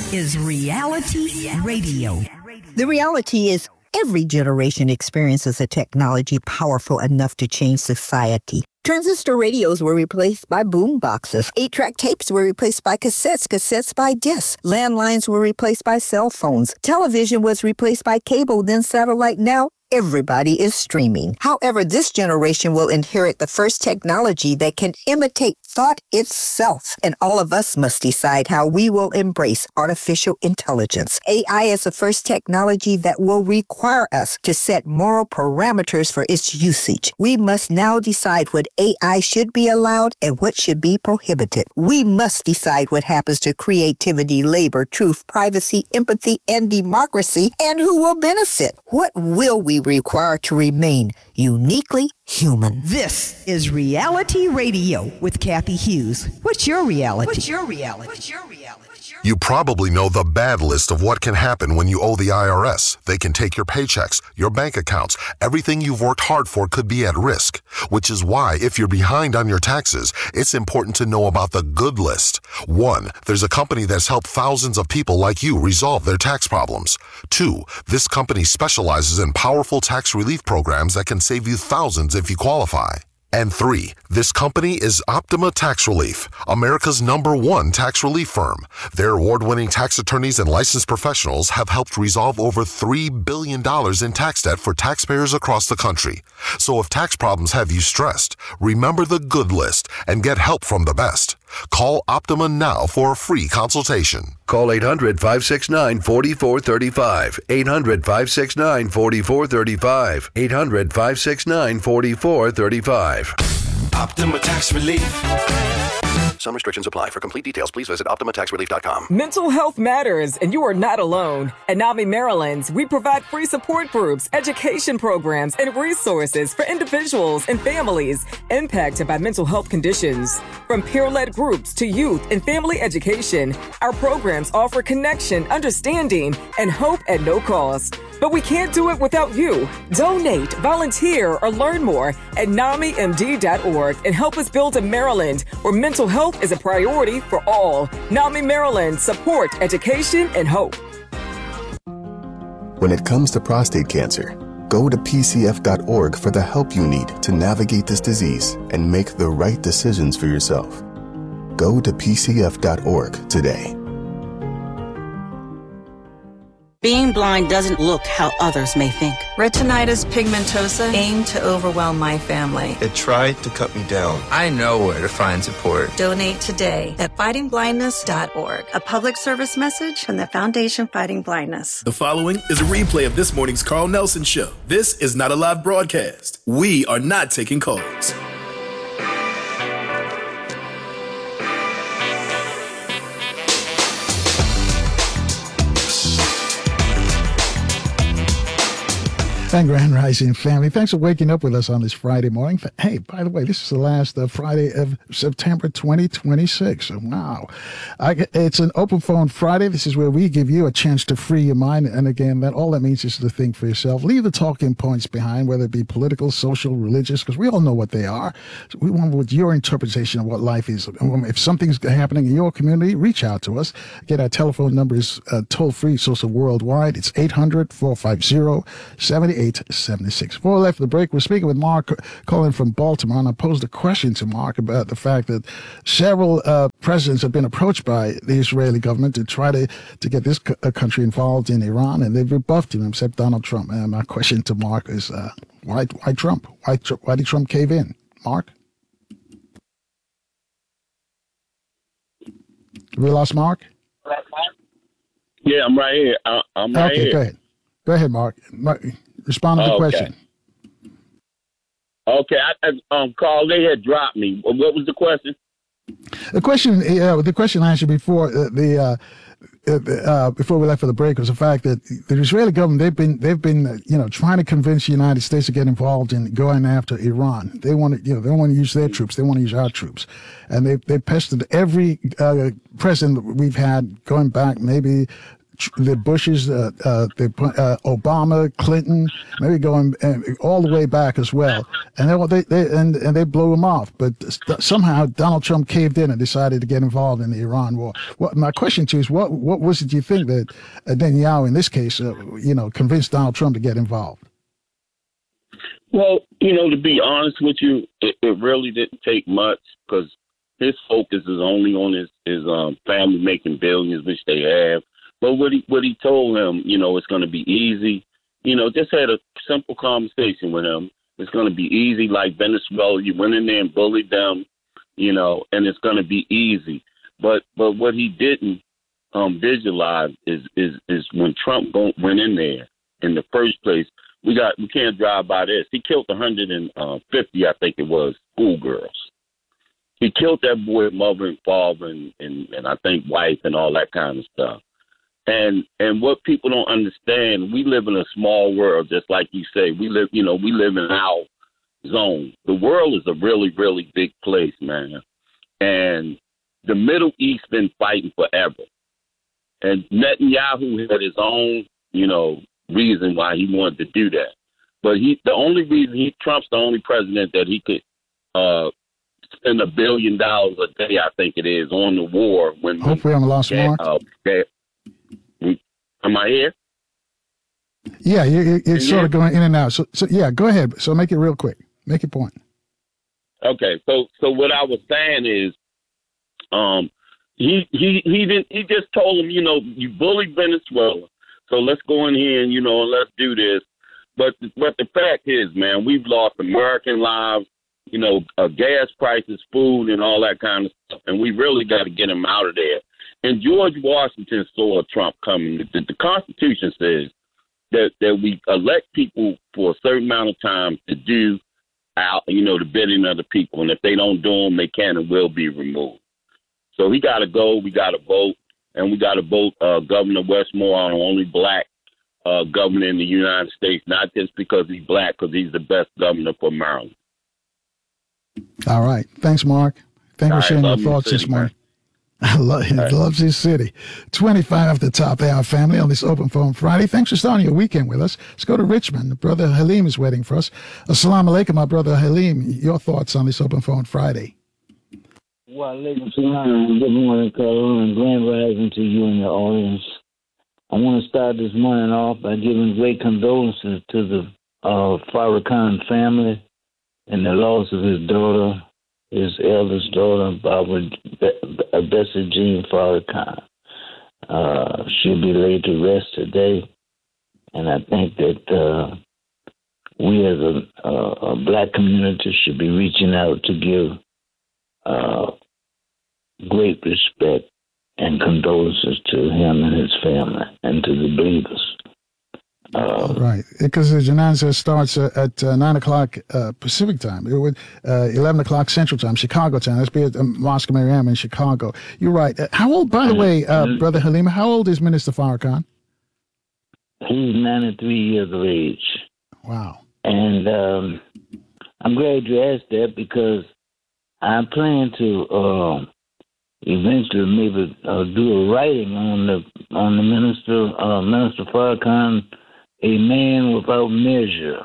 is Reality Radio. The reality is every generation experiences a technology powerful enough to change society. Transistor radios were replaced by boom boxes. 8-track tapes were replaced by cassettes, cassettes by discs. Landlines were replaced by cell phones. Television was replaced by cable, then satellite. Now everybody is streaming. However, this generation will inherit the first technology that can imitate thought itself. And all of us must decide how we will embrace artificial intelligence. AI is the first technology that will require us to set moral parameters for its usage. We must now decide what AI should be allowed and what should be prohibited. We must decide what happens to creativity, labor, truth, privacy, empathy, and democracy, and who will benefit. What will we require to remain uniquely human? This is Reality Radio with Kathy Hughes. What's your reality? You probably know the bad list of what can happen when you owe the IRS. They can take your paychecks, your bank accounts. Everything you've worked hard for could be at risk, which is why if you're behind on your taxes, it's important to know about the good list. 1, there's a company that's helped thousands of people like you resolve their tax problems. 2, this company specializes in powerful tax relief programs that can save you thousands if you qualify. And 3, this company is Optima Tax Relief, America's #1 tax relief firm. Their award-winning tax attorneys and licensed professionals have helped resolve over $3 billion in tax debt for taxpayers across the country. So if tax problems have you stressed, remember the good list and get help from the best. Call Optima now for a free consultation. Call 800-569-4435. 800-569-4435. 800-569-4435. Optima Tax Relief. Some restrictions apply. For complete details, please visit OptimaTaxRelief.com. Mental health matters, and you are not alone. At NAMI Maryland, we provide free support groups, education programs, and resources for individuals and families impacted by mental health conditions. From peer-led groups to youth and family education, our programs offer connection, understanding, and hope at no cost. But we can't do it without you. Donate, volunteer, or learn more at NAMIMD.org and help us build a Maryland where mental health is a priority for all. NAMI Maryland, support, education, and hope. When it comes to prostate cancer, go to PCF.org for the help you need to navigate this disease and make the right decisions for yourself. Go to PCF.org today. Being blind doesn't look how others may think. Retinitis pigmentosa aimed to overwhelm my family. It tried to cut me down. I know where to find support. Donate today at fightingblindness.org. A public service message from the Foundation Fighting Blindness. The following is a replay of this morning's Carl Nelson Show. This is not a live broadcast. We are not taking calls. And Grand Rising family, thanks for waking up with us on this Friday morning. Hey, by the way, this is the last Friday of September 2026. Wow. It's an open phone Friday. This is where we give you a chance to free your mind. And again, all that means is to think for yourself. Leave the talking points behind, whether it be political, social, religious, because we all know what they are. So we want what your interpretation of what life is. If something's happening in your community, reach out to us. Again, our telephone number is toll-free, social worldwide. It's 800-450-7876. Before we left the break, we're speaking with Mark calling from Baltimore, and I posed a question to Mark about the fact that several presidents have been approached by the Israeli government to try to get this country involved in Iran, and they've rebuffed him, except Donald Trump. And my question to Mark is, why Trump? Why did Trump cave in? Mark? We lost Mark? Yeah, I'm right here. I'm right here. Okay, go ahead, Mark. Respond to the question. Okay, Carl, they had dropped me. What was the question? The question I answered before before we left for the break was the fact that the Israeli government they've been trying to convince the United States to get involved in going after Iran. They want to they don't want to use their troops. They want to use our troops, and they pestered every president that we've had going back maybe the Bushes, Obama, Clinton, maybe going all the way back as well, and they blew him off. But somehow Donald Trump caved in and decided to get involved in the Iran war. My question to you is, what was it you think that Netanyahu, in this case, convinced Donald Trump to get involved? Well, to be honest with you, it really didn't take much, because his focus is only on his family making billions, which they have. But what he told him, it's going to be easy. Just had a simple conversation with him. It's going to be easy, like Venezuela. You went in there and bullied them, and it's going to be easy. But what he didn't visualize is when Trump went in there in the first place. We can't drive by this. He killed 150, I think it was, schoolgirls. He killed that boy, mother and father, and I think wife and all that kind of stuff. And what people don't understand, we live in a small world, just like you say. We live in our zone. The world is a really, really big place, man. And the Middle East been fighting forever. And Netanyahu had his own, reason why he wanted to do that. But Trump's the only president that he could spend $1 billion a day, I think it is, on the war. Hopefully I'm lost, Mark. Am I here? Yeah, it's sort of going in and out. So yeah, go ahead. So make it real quick. Make your point. Okay, so what I was saying is, he just told him, you bullied Venezuela, so let's go in here and and let's do this. But the fact is, man, we've lost American lives, gas prices, food, and all that kind of stuff, and we really got to get him out of there. And George Washington saw Trump coming. The Constitution says that we elect people for a certain amount of time to do the bidding of the people, and if they don't do them, they can and will be removed. So he got to go. We got to vote, and we got to vote Governor Westmore, our only black governor in the United States, not just because he's black, because he's the best governor for Maryland. All right. Thanks, Mark. Thanks for sharing your thoughts this morning. He loves his city. 25 after the top hour, family, on this Open Phone Friday. Thanks for starting your weekend with us. Let's go to Richmond. Brother Halim is waiting for us. Assalamu alaikum, my brother Halim. Your thoughts on this Open Phone Friday? Wa alaikum salam. Good morning, Carl, and grand rising to you and your audience. I want to start this morning off by giving great condolences to the Farrakhan family and the loss of his daughter, his eldest daughter, Barbara Bessie Jean Farrakhan. She'll be laid to rest today, and I think that we as a black community should be reaching out to give great respect and condolences to him and his family and to the believers. Right, because the janaza starts at 9 o'clock Pacific time. It would 11 o'clock Central time, Chicago time. Let's be at Mosque Maryam in Chicago. You're right. How old, by the way, Brother Halima, how old is Minister Farrakhan? He's 93 years of age. Wow. And I'm glad you asked that, because I plan to eventually maybe do a writing on the Minister Farrakhan, a man without measure.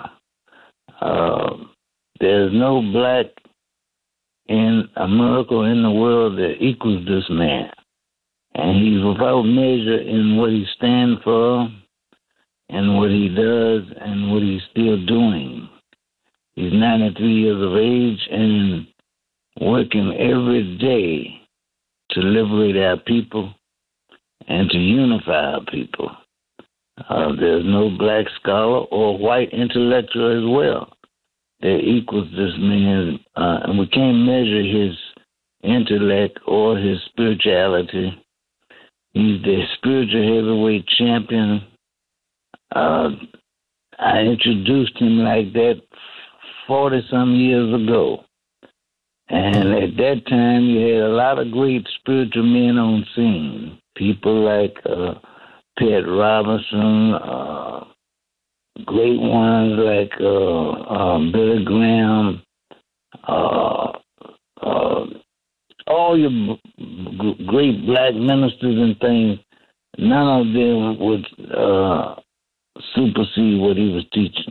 There's no black in America or in the world that equals this man. And he's without measure in what he stands for and what he does and what he's still doing. He's 93 years of age and working every day to liberate our people and to unify our people. There's no black scholar or white intellectual as well that equals this man. And we can't measure his intellect or his spirituality. He's the spiritual heavyweight champion. I introduced him like that 40-some years ago. And at that time, you had a lot of great spiritual men on scene. People like Pat Robertson, great ones like Billy Graham, all your great black ministers and things. none of them would supersede what he was teaching.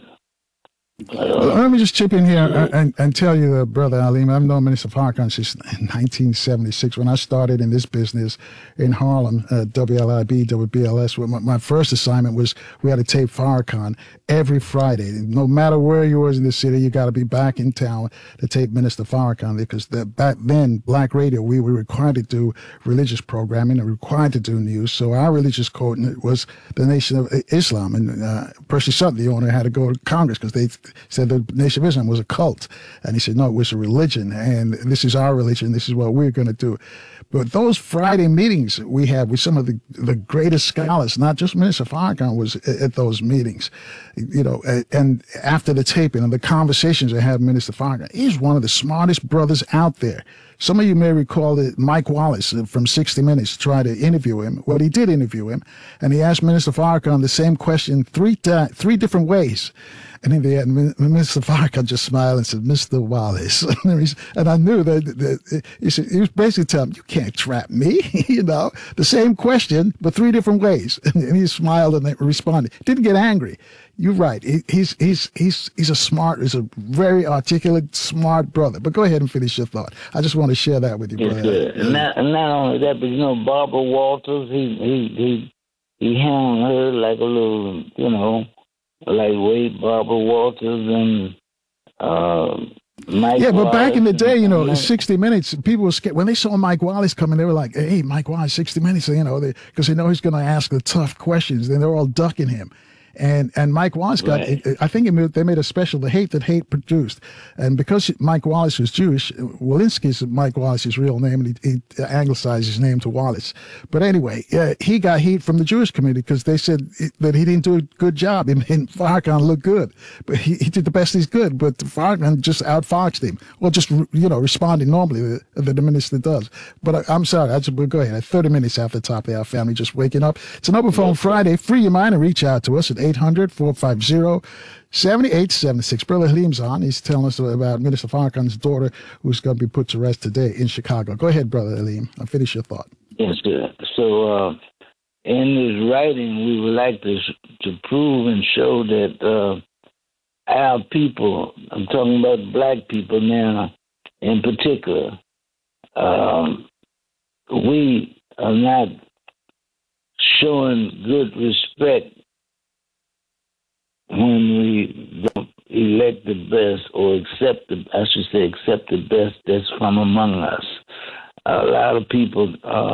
Let me just chip in here and tell you, Brother Aleem, I've known Minister Farrakhan since 1976 when I started in this business in Harlem, WLIB, WBLS. My first assignment was we had to tape Farrakhan every Friday. No matter where you was in the city, you got to be back in town to tape Minister Farrakhan because back then, black radio, we were required to do religious programming and required to do news. So our religious code was the Nation of Islam. And Percy Sutton, the owner, had to go to Congress because they said the Nation of Islam was a cult. And he said, no, it was a religion. And this is our religion. This is what we're going to do. But those Friday meetings we had with some of the greatest scholars, not just Minister Farrakhan was at those meetings, and after the taping and the conversations I had with Minister Farrakhan, he's one of the smartest brothers out there. Some of you may recall that Mike Wallace from 60 Minutes tried to interview him. Well, he did interview him, and he asked Minister Farrakhan the same question three different ways. And in the end, Mr. Farrakhan just smiled and said, Mr. Wallace. And I knew that he was basically telling him, you can't trap me, the same question, but three different ways. And he smiled and responded. Didn't get angry. You're right. He's a very articulate, smart brother. But go ahead and finish your thought. I just want to share that with you, brother. And not only that, but Barbara Walters, he handled her like a little, lightweight Barbara Walters and Mike Yeah, but Wallace back in the day, and 60 Minutes, people were scared. When they saw Mike Wallace coming, they were like, hey, Mike Wallace, 60 Minutes, because they know he's going to ask the tough questions. Then they're all ducking him. And Mike Wallace got, I think they made a special, The Hate That Hate Produced. And because Mike Wallace was Jewish, Walensky is Mike Wallace's real name, and he anglicized his name to Wallace. But anyway, he got heat from the Jewish community because they said that he didn't do a good job. And Farrakhan looked good, but he did the best he's good. But Farrakhan just outfoxed him. Well, just, responding normally the minister does. But I'm sorry, we'll go ahead. At 30 minutes after the top of our family just waking up. It's an Open Phone Friday. Free your mind and reach out to us at 800-450-7876. Brother Halim's on. He's telling us about Minister Farrakhan's daughter who's going to be put to rest today in Chicago. Go ahead, Brother Halim. I'll finish your thought. Yes, sir. So in this writing, we would like to prove and show that our people, I'm talking about black people now in particular, we are not showing good respect when we don't elect the best or accept the best that's from among us. A lot of people,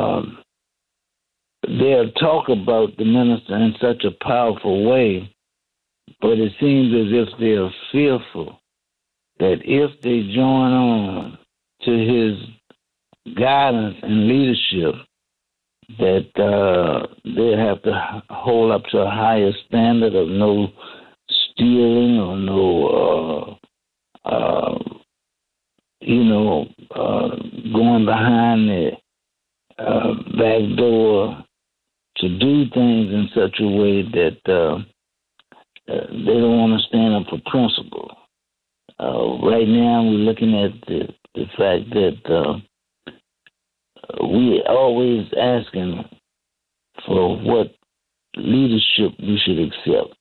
they'll talk about the minister in such a powerful way, but it seems as if they're fearful that if they join on to his guidance and leadership, that they have to hold up to a higher standard of no stealing or no, going behind the back door to do things in such a way that they don't want to stand up for principle. Right now, we're looking at the fact that we always asking for what leadership we should accept.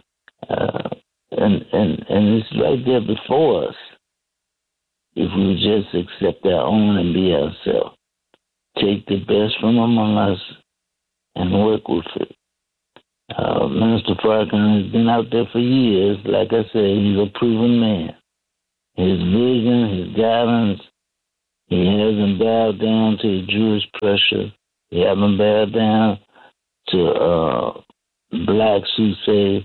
And it's right there before us if we just accept our own and be ourselves. Take the best from among us and work with it. Minister Farrakhan has been out there for years. Like I said, he's a proven man. His vision, his guidance, he hasn't bowed down to Jewish pressure. He hasn't bowed down to blacks who say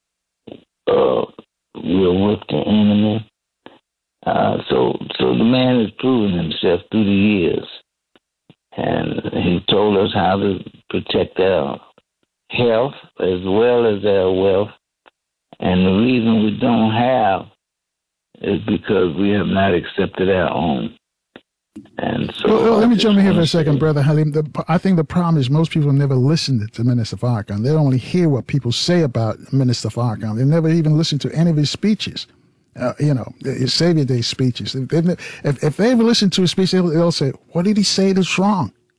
we're with the enemy. So the man has proven himself through the years. And he told us how to protect our health as well as our wealth. And the reason we don't have is because we have not accepted our own. And so, well, let me jump in here for a second, Brother Halim. I think the problem is most people never listen to Minister Farrakhan. They only hear what people say about Minister Farrakhan. They never even listen to any of his speeches. His Savior Day speeches. If they ever listen to his speech, they'll say, what did he say that's wrong?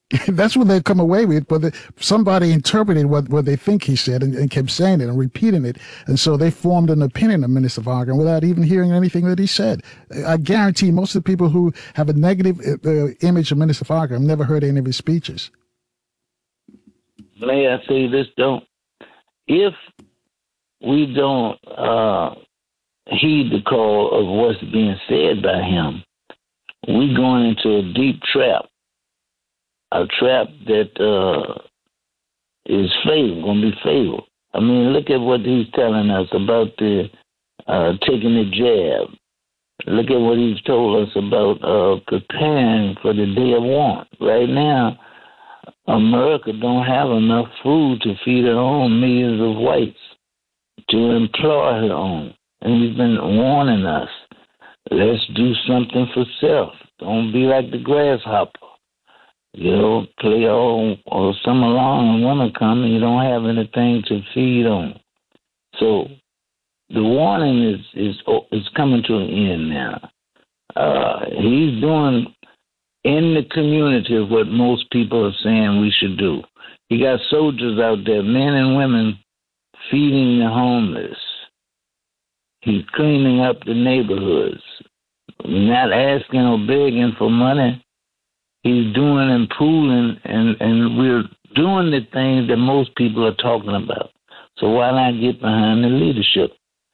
That's what they come away with, but somebody interpreted what they think he said and kept saying it and repeating it. And so they formed an opinion of Minister Farrakhan without even hearing anything that he said. I guarantee most of the people who have a negative image of Minister Farrakhan have never heard any of his speeches. May I say this, though? If we don't heed the call of what's being said by him, we're going into a deep trap. A trap that is fatal, going to be fatal. I mean, look at what he's telling us about the taking the jab. Look at what he's told us about preparing for the day of want. Right now, America don't have enough food to feed her own millions of whites, to employ her own. And he's been warning us, let's do something for self. Don't be like the grasshopper. You know, play all or summer long and winter come and you don't have anything to feed on. So the warning is coming to an end now. He's doing in the community what most people are saying we should do. He got soldiers out there, men and women, feeding the homeless. He's cleaning up the neighborhoods, not asking or begging for money. He's doing and pooling, and we're doing the things that most people are talking about. So why not get behind the leadership?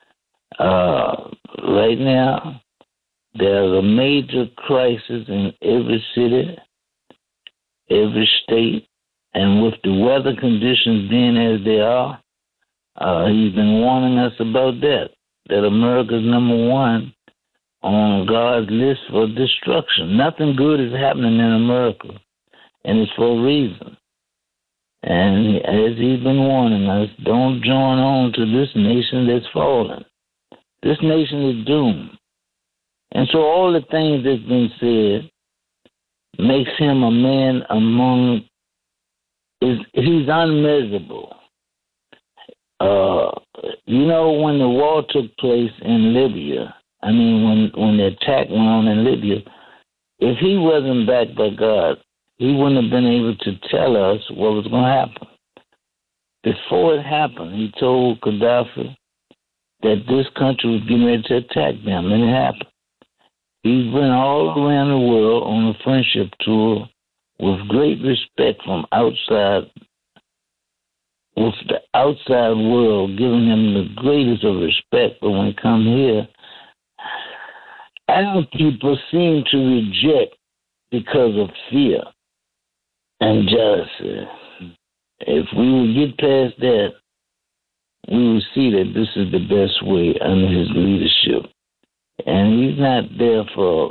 Right now, there's a major crisis in every city, every state, and with the weather conditions being as they are, he's been warning us about that America's number one on God's list for destruction. Nothing good is happening in America, and it's for a reason. And as he's been warning us, don't join on to this nation that's fallen. This nation is doomed. And so all the things that's been said makes him a man he's unmeasurable. You know, when the war took place in Libya, I mean, when the attack went on in Libya, if he wasn't backed by God, he wouldn't have been able to tell us what was going to happen. Before it happened, he told Gaddafi that this country was getting ready to attack them, and it happened. He's been all around the world on a friendship tour with great respect from outside, with the outside world giving him the greatest of respect. But when it comes here, our people seem to reject because of fear and jealousy. If we would get past that, we would see that this is the best way under his leadership. And he's not there for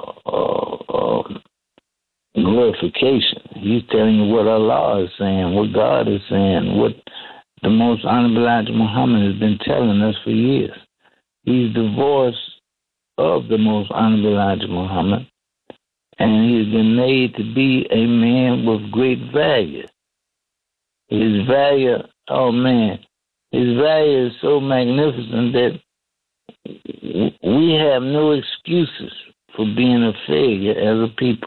glorification. He's telling you what Allah is saying, what God is saying, what the most honorable Elijah Muhammad has been telling us for years. He's the voice of the most honorable Elijah Muhammad, and he's been made to be a man with great value. His value, his value is so magnificent that we have no excuses for being a failure as a people.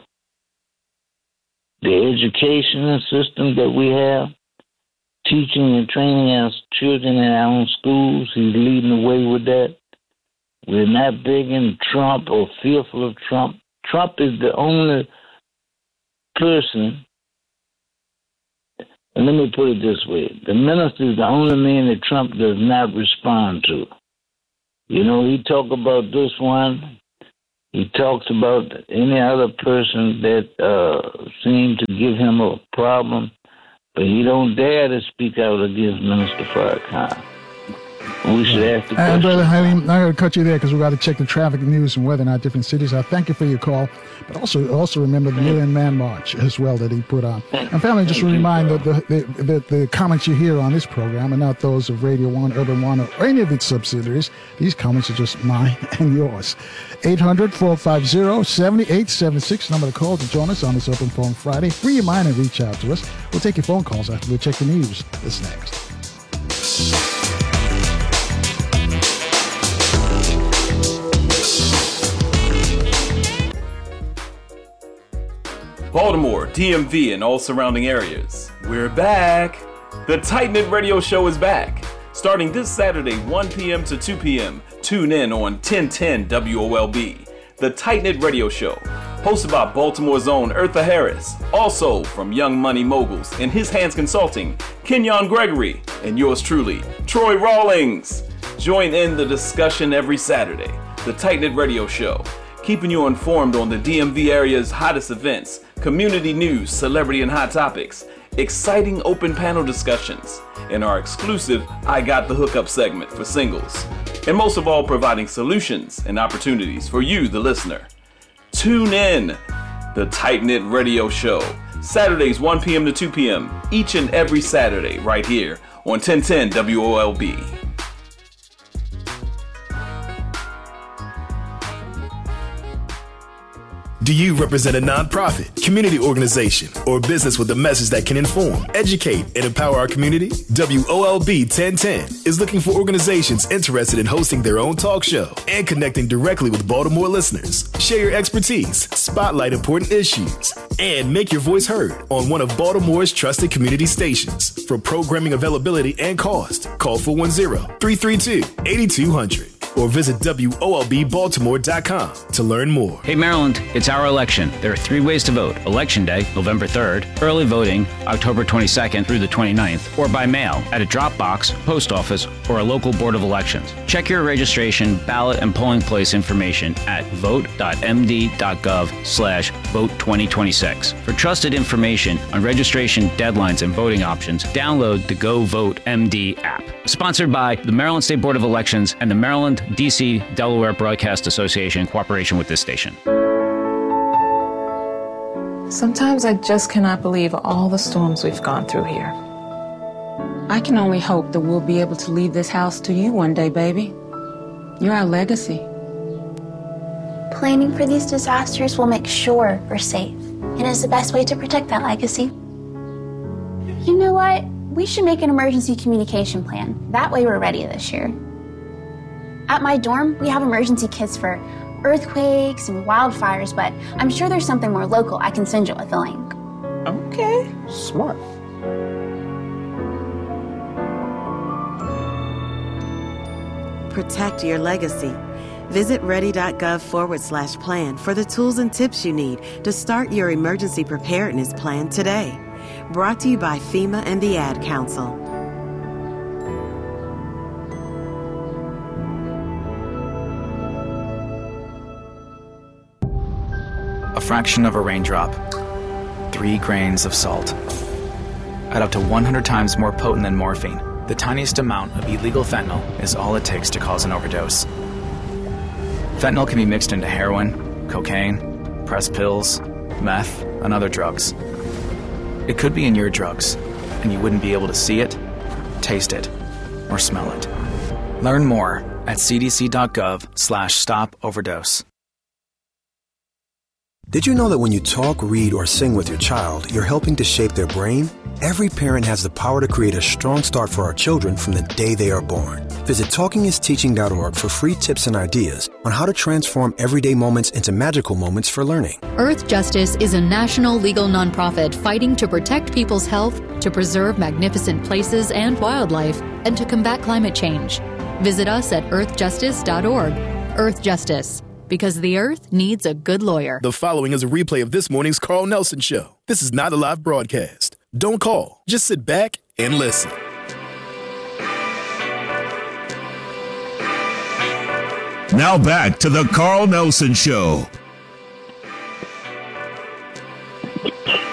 The educational system that we have, teaching and training our children in our own schools, he's leading the way with that. We're not begging Trump or fearful of Trump. Trump is the only person, and let me put it this way, the minister is the only man that Trump does not respond to. You know, he talk about this one, he talks about any other person that seemed to give him a problem, but he don't dare to speak out against Minister Farrakhan. We should ask the question. Brother Halim, I'm going to cut you there because we've got to check the traffic news and weather in our different cities. I thank you for your call, but also remember the Million Man March as well that he put on. And family, just a reminder that the comments you hear on this program are not those of Radio 1, Urban One, or any of its subsidiaries. These comments are just mine and yours. 800-450-7876, number to call to join us on this Open Phone Friday. Free your mind and reach out to us. We'll take your phone calls after we check the news. That's next. Baltimore, DMV, and all surrounding areas. We're back. The Tight Knit Radio Show is back. Starting this Saturday, 1 p.m. to 2 p.m., tune in on 1010 WOLB. The Tight Knit Radio Show, hosted by Baltimore's own Eartha Harris. Also from Young Money Moguls and His Hands Consulting, Kenyon Gregory, and yours truly, Troy Rawlings. Join in the discussion every Saturday. The Tight Knit Radio Show, keeping you informed on the DMV area's hottest events, community news, celebrity and hot topics, exciting open panel discussions, and our exclusive I Got the Hookup segment for singles. And most of all, providing solutions and opportunities for you, the listener. Tune in. The Tight Knit Radio Show, Saturdays 1 p.m. to 2 p.m. each and every Saturday right here on 1010 WOLB. Do you represent a nonprofit, community organization, or business with a message that can inform, educate, and empower our community? WOLB 1010 is looking for organizations interested in hosting their own talk show and connecting directly with Baltimore listeners. Share your expertise, spotlight important issues, and make your voice heard on one of Baltimore's trusted community stations. For programming availability and cost, call 410-332-8200. Or visit WOLBbaltimore.com to learn more. Hey Maryland, it's our election. There are 3 ways to vote. Election Day, November 3rd, early voting, October 22nd through the 29th, or by mail at a drop box, post office, or a local board of elections. Check your registration, ballot, and polling place information at vote.md.gov/vote2026. For trusted information on registration deadlines and voting options, download the Go Vote MD app. Sponsored by the Maryland State Board of Elections and the Maryland, D.C., Delaware Broadcast Association in cooperation with this station. Sometimes I just cannot believe all the storms we've gone through here. I can only hope that we'll be able to leave this house to you one day, baby. You're our legacy. Planning for these disasters will make sure we're safe, and is the best way to protect that legacy. You know what? We should make an emergency communication plan. That way we're ready this year. At my dorm, we have emergency kits for earthquakes and wildfires, but I'm sure there's something more local I can send you with a link. Okay, smart. Protect your legacy. Visit ready.gov/plan for the tools and tips you need to start your emergency preparedness plan today. Brought to you by FEMA and the Ad Council. A fraction of a raindrop, 3 grains of salt. At up to 100 times more potent than morphine, the tiniest amount of illegal fentanyl is all it takes to cause an overdose. Fentanyl can be mixed into heroin, cocaine, pressed pills, meth, and other drugs. It could be in your drugs, and you wouldn't be able to see it, taste it, or smell it. Learn more at cdc.gov/stop-overdose. Did you know that when you talk, read, or sing with your child, you're helping to shape their brain? Every parent has the power to create a strong start for our children from the day they are born. Visit TalkingIsTeaching.org for free tips and ideas on how to transform everyday moments into magical moments for learning. Earth Justice is a national legal nonprofit fighting to protect people's health, to preserve magnificent places and wildlife, and to combat climate change. Visit us at earthjustice.org. Earth Justice. Because the Earth needs a good lawyer. The following is a replay of this morning's Carl Nelson Show. This is not a live broadcast. Don't call. Just sit back and listen. Now back to the Carl Nelson Show.